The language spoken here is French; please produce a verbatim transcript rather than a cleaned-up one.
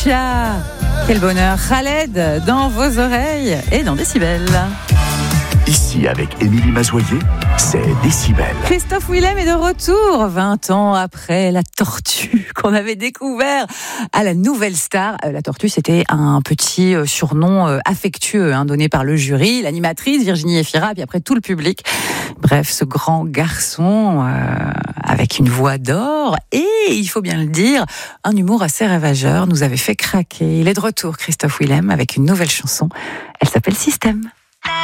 Sia. Quel bonheur, Khaled, dans vos oreilles et dans Décibel. Ici, avec Émilie Mazoyer, c'est Décibel. Christophe Willem est de retour, vingt ans après la tortue qu'on avait découvert à la Nouvelle Star. La tortue, c'était un petit surnom affectueux hein, donné par le jury, l'animatrice Virginie Efira, puis après tout le public. Bref, ce grand garçon euh, avec une voix d'or et, il faut bien le dire, un humour assez ravageur nous avait fait craquer. Il est de retour, Christophe Willem, avec une nouvelle chanson. Elle s'appelle Système.